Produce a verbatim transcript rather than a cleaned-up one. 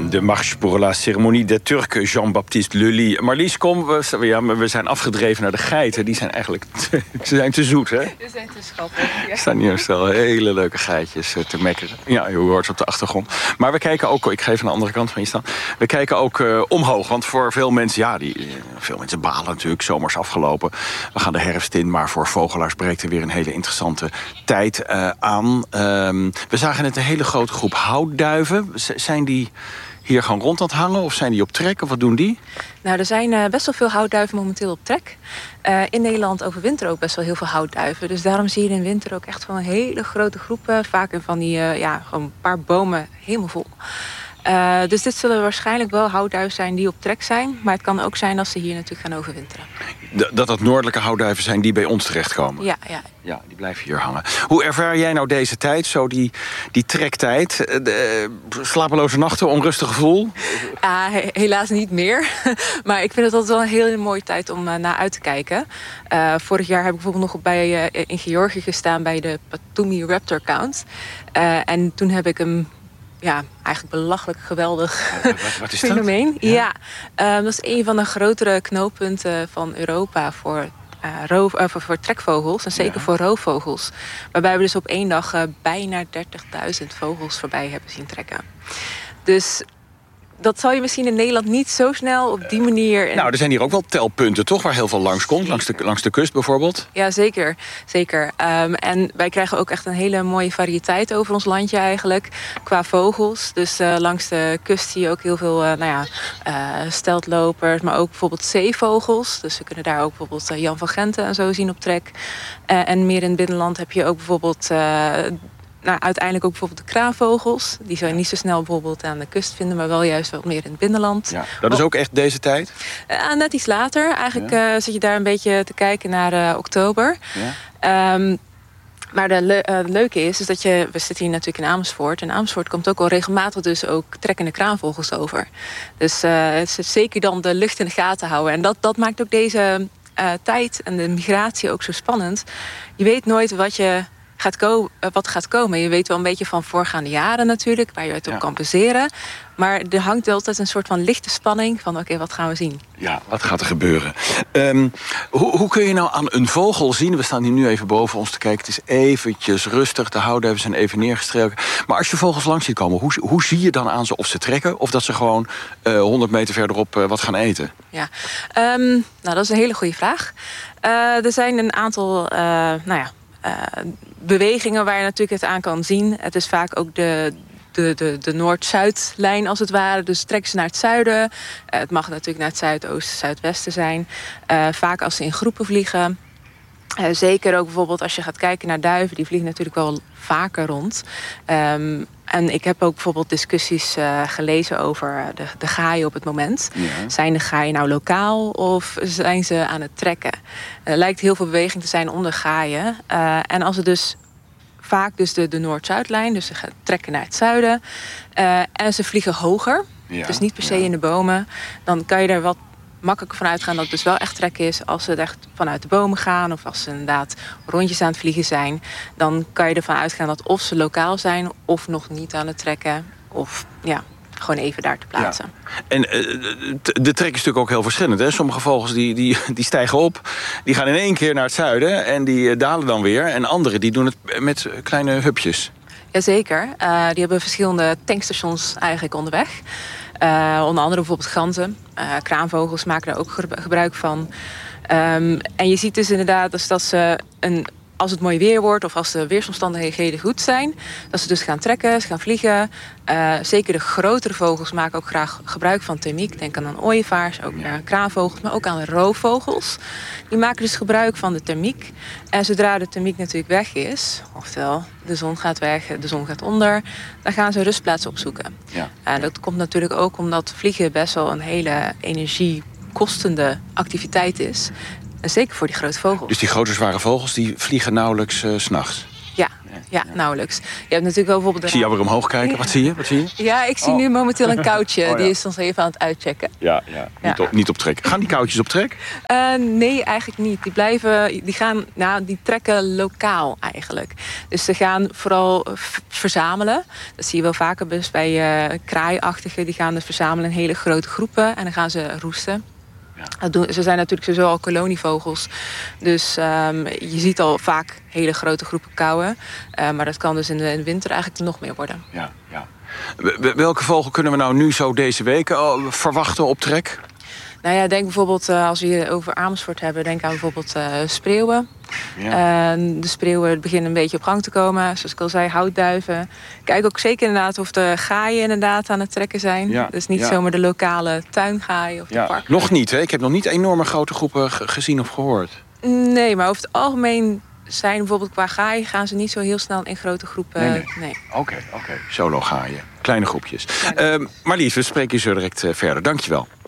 de Marche pour la Cérémonie des Turcs, Jean-Baptiste Lully. Marlies, kom, we, ja, we zijn afgedreven naar de geiten. Die zijn eigenlijk te, ze zijn te zoet, hè? Ze zijn te schattig. Ja. Er staan hier een stel hele leuke geitjes te mekkeren. Ja, je hoort ze op de achtergrond. Maar we kijken ook, ik ga even aan de andere kant van je staan. We kijken ook uh, omhoog, want voor veel mensen, ja, die, veel mensen balen natuurlijk. Zomers afgelopen. We gaan de herfst in, maar voor vogelaars breekt er weer een hele interessante tijd uh, aan. Um, we zagen net een hele grote groep houtduiven. Z- zijn die hier gewoon rond aan het hangen of zijn die op trek of wat doen die? Nou, er zijn uh, best wel veel houtduiven momenteel op trek. Uh, in Nederland overwinteren ook best wel heel veel houtduiven. Dus daarom zie je in de winter ook echt wel een hele grote groepen. Vaak in van die, uh, ja, gewoon een paar bomen helemaal vol. Uh, dus dit zullen waarschijnlijk wel houtduiven zijn die op trek zijn. Maar het kan ook zijn dat ze hier natuurlijk gaan overwinteren. D- dat dat noordelijke houtduiven zijn die bij ons terechtkomen? Ja, ja. Ja, die blijven hier hangen. Hoe ervaar jij nou deze tijd, zo die, die trektijd? De, uh, slapeloze nachten, onrustig gevoel? Uh, he- helaas niet meer. Maar ik vind het altijd wel een hele mooie tijd om uh, naar uit te kijken. Uh, vorig jaar heb ik bijvoorbeeld nog bij, uh, in Georgië gestaan bij de Batumi Raptor Count. Uh, en toen heb ik hem... Ja, eigenlijk belachelijk geweldig wat, wat is fenomeen. Dat? Ja, ja. Um, dat is een van de grotere knooppunten van Europa voor, uh, roof, uh, voor, voor trekvogels. En zeker ja. voor roofvogels. Waarbij we dus op één dag uh, bijna dertigduizend vogels voorbij hebben zien trekken. Dus dat zal je misschien in Nederland niet zo snel op die manier... Uh, nou, er zijn hier ook wel telpunten, toch? Waar heel veel langs komt. Langs de, langs de kust bijvoorbeeld. Ja, zeker. zeker. Um, en wij krijgen ook echt een hele mooie variëteit over ons landje eigenlijk. Qua vogels. Dus uh, langs de kust zie je ook heel veel uh, nou ja, uh, steltlopers. Maar ook bijvoorbeeld zeevogels. Dus we kunnen daar ook bijvoorbeeld uh, Jan van Genten en zo zien op trek. Uh, en meer in het binnenland heb je ook bijvoorbeeld... Uh, Nou, uiteindelijk ook bijvoorbeeld de kraanvogels. Die zou je niet zo snel bijvoorbeeld aan de kust vinden... maar wel juist wat meer in het binnenland. Ja, dat is ook echt deze tijd? Uh, net iets later. Eigenlijk ja. uh, zit je daar een beetje te kijken naar uh, oktober. Ja. Um, maar de le- uh, leuke is, is dat je... We zitten hier natuurlijk in Amersfoort. En Amersfoort komt ook al regelmatig dus ook trekkende kraanvogels over. Dus uh, het is zeker dan de lucht in de gaten houden. En dat, dat maakt ook deze uh, tijd en de migratie ook zo spannend. Je weet nooit wat je... Gaat ko- wat gaat komen. Je weet wel een beetje van voorgaande jaren natuurlijk... waar je het op ja. kan baseren. Maar er hangt altijd een soort van lichte spanning... van oké, okay, wat gaan we zien? Ja, wat gaat er gebeuren? Um, hoe, hoe kun je nou aan een vogel zien... we staan hier nu even boven ons te kijken... het is eventjes rustig, de houtduiven zijn even neergestreken. Maar als je vogels langs ziet komen... hoe, hoe zie je dan aan ze of ze trekken... of dat ze gewoon uh, honderd meter verderop uh, wat gaan eten? Ja, um, nou dat is een hele goede vraag. Uh, er zijn een aantal... Uh, nou ja, Uh, bewegingen waar je natuurlijk het aan kan zien. Het is vaak ook de, de, de, de Noord-Zuid-lijn als het ware. Dus trekken ze naar het zuiden. Uh, het mag natuurlijk naar het zuidoosten, zuidwesten zijn. Uh, vaak als ze in groepen vliegen. Uh, zeker ook bijvoorbeeld als je gaat kijken naar duiven. Die vliegen natuurlijk wel vaker rond. Um, en ik heb ook bijvoorbeeld discussies uh, gelezen over de, de gaaien op het moment. Ja. Zijn de gaaien nou lokaal of zijn ze aan het trekken? Er lijkt heel veel beweging te zijn onder gaaien. Uh, en als het dus vaak dus de, de Noord-Zuidlijn, dus ze gaan trekken naar het zuiden. Uh, en ze vliegen hoger, ja. dus niet per se ja. in de bomen. Dan kan je er wat makkelijker van uitgaan dat het dus wel echt trek is. Als ze echt vanuit de bomen gaan of als ze inderdaad rondjes aan het vliegen zijn, dan kan je ervan uitgaan dat of ze lokaal zijn of nog niet aan het trekken. Of ja, gewoon even daar te plaatsen. Ja. En uh, de trek is natuurlijk ook heel verschillend. Hè? Sommige vogels die, die, die stijgen op, die gaan in één keer naar het zuiden en die uh, dalen dan weer. En andere die doen het met kleine hupjes. Jazeker. Uh, die hebben verschillende tankstations eigenlijk onderweg. Uh, onder andere bijvoorbeeld ganzen. Uh, kraanvogels maken daar ook gebruik van. Um, en je ziet dus inderdaad dus dat ze, een, als het mooi weer wordt of als de weersomstandigheden goed zijn, dat ze dus gaan trekken, ze gaan vliegen. Uh, zeker de grotere vogels maken ook graag gebruik van thermiek. Denk aan ooievaars, ook naar kraanvogels, maar ook aan roofvogels. Die maken dus gebruik van de thermiek. En zodra de thermiek natuurlijk weg is, oftewel de zon gaat weg, de zon gaat onder, dan gaan ze rustplaatsen opzoeken. Ja. En dat komt natuurlijk ook omdat vliegen best wel een hele energiekostende activiteit is. En zeker voor die grote vogels. Dus die grote zware vogels die vliegen nauwelijks uh, 's nachts? Ja, Ja, ja, nauwelijks. Je hebt natuurlijk wel bijvoorbeeld... Ik zie jou weer omhoog kijken. Wat zie je? Wat zie je? Ja, ik zie oh. nu momenteel een koutje. Oh, ja. Die is ons even aan het uitchecken. Ja, ja. ja. Niet, op, niet op trek. Gaan die koutjes op trek? Uh, nee, eigenlijk niet. Die blijven, die gaan, nou, die trekken lokaal eigenlijk. Dus ze gaan vooral verzamelen. Dat zie je wel vaker dus bij uh, kraaiachtigen. Die gaan dus verzamelen in hele grote groepen en dan gaan ze roesten. Ja. Doen, ze zijn natuurlijk sowieso al kolonievogels. Dus um, je ziet al vaak hele grote groepen kauwen. Uh, maar dat kan dus in de, in de winter eigenlijk nog meer worden. Ja, ja. Welke vogel kunnen we nou nu zo deze week uh, verwachten op trek? Nou ja, denk bijvoorbeeld, uh, als we hier over Amersfoort hebben... denk aan bijvoorbeeld uh, spreeuwen. Ja. Uh, de spreeuwen beginnen een beetje op gang te komen. Zoals ik al zei, houtduiven. Kijk ook zeker inderdaad of de gaaien inderdaad aan het trekken zijn. Ja. Dus niet ja. zomaar de lokale tuingaaien of de ja. park. Nog niet, hè? Ik heb nog niet enorme grote groepen gezien of gehoord. Nee, maar over het algemeen zijn bijvoorbeeld qua gaaien... gaan ze niet zo heel snel in grote groepen. Nee, nee. nee. Oké, okay, oké. Okay. Solo gaaien. Kleine groepjes. Ja. Uh, Marlies, we spreken je zo direct uh, verder. Dank je wel.